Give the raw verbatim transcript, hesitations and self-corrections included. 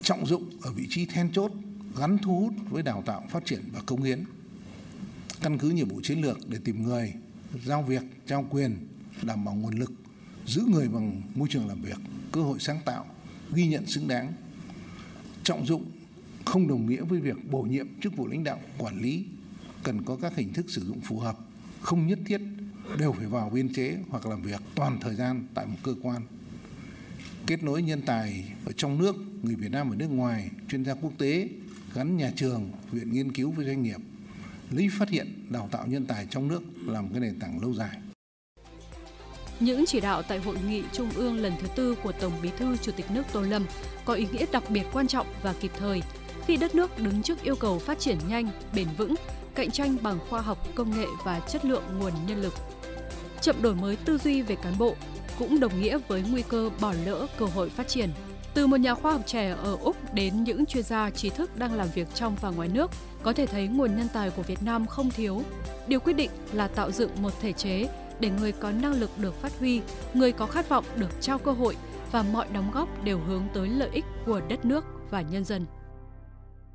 trọng dụng ở vị trí then chốt, gắn thu hút với đào tạo, phát triển và cống hiến. Căn cứ nhiệm vụ chiến lược để tìm người, giao việc, trao quyền, đảm bảo nguồn lực, giữ người bằng môi trường làm việc, cơ hội sáng tạo, ghi nhận xứng đáng. Trọng dụng không đồng nghĩa với việc bổ nhiệm chức vụ lãnh đạo quản lý, cần có các hình thức sử dụng phù hợp, không nhất thiết đều phải vào biên chế hoặc làm việc toàn thời gian tại một cơ quan. Kết nối nhân tài ở trong nước, người Việt Nam ở nước ngoài, chuyên gia quốc tế, gắn nhà trường, viện nghiên cứu với doanh nghiệp, lấy phát hiện, đào tạo nhân tài trong nước làm cái nền tảng lâu dài. Những chỉ đạo tại Hội nghị Trung ương lần thứ tư của Tổng Bí thư Chủ tịch nước Tô Lâm có ý nghĩa đặc biệt quan trọng và kịp thời khi đất nước đứng trước yêu cầu phát triển nhanh, bền vững, cạnh tranh bằng khoa học, công nghệ và chất lượng nguồn nhân lực. Chậm đổi mới tư duy về cán bộ cũng đồng nghĩa với nguy cơ bỏ lỡ cơ hội phát triển. Từ một nhà khoa học trẻ ở Úc đến những chuyên gia trí thức đang làm việc trong và ngoài nước, có thể thấy nguồn nhân tài của Việt Nam không thiếu. Điều quyết định là tạo dựng một thể chế để người có năng lực được phát huy, người có khát vọng được trao cơ hội và mọi đóng góp đều hướng tới lợi ích của đất nước và nhân dân.